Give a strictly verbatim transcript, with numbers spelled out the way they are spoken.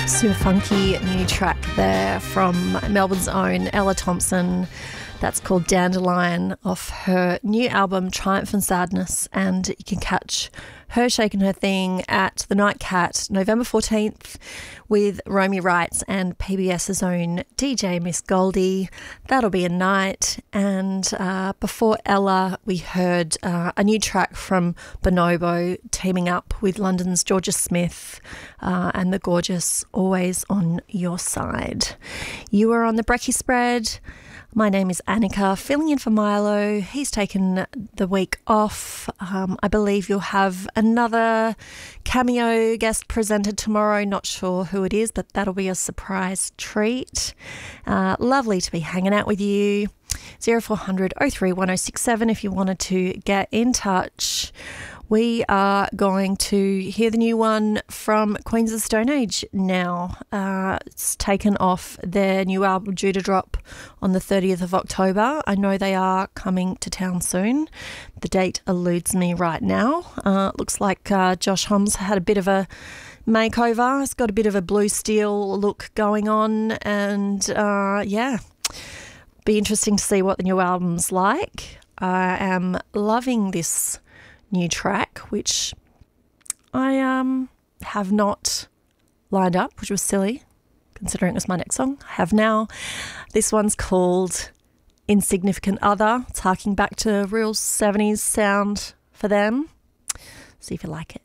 Super funky new track there from Melbourne's own Ella Thompson. That's called Dandelion, off her new album Triumph and Sadness, and you can catch her shaking her thing at the Nightcat November fourteenth with Romy Wrights and PBS's own D J Miss Goldie. That'll be a night. And uh, before Ella, we heard uh, a new track from Bonobo teaming up with London's Georgia Smith uh, and the gorgeous Always on Your Side. You are on the Brekkie Spread. My name is Annika, filling in for Milo. He's taken the week off. Um, I believe you'll have another cameo guest presented tomorrow. Not sure who it is, but that'll be a surprise treat. Uh, lovely to be hanging out with you. zero four hundred oh three one oh six seven if you wanted to get in touch. We are going to hear the new one from Queens of the Stone Age now. Uh, it's taken off their new album due to drop on the thirtieth of October. I know they are coming to town soon. The date eludes me right now. Uh, looks like uh, Josh Homme had a bit of a makeover. It's got a bit of a blue steel look going on, and uh, yeah, be interesting to see what the new album's like. I am loving this new track, which I um have not lined up, which was silly considering it was my next song. I have now. This one's called Insignificant Other. It's harking back to real seventies sound for them. See if you like it.